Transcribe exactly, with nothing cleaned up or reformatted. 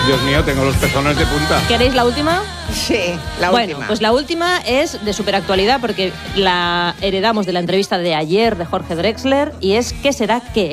Dios mío, tengo los pezones de punta. ¿Queréis la última? Sí, la bueno, última. Pues la última es de superactualidad porque la heredamos de la entrevista de ayer de Jorge Drexler y es ¿qué será qué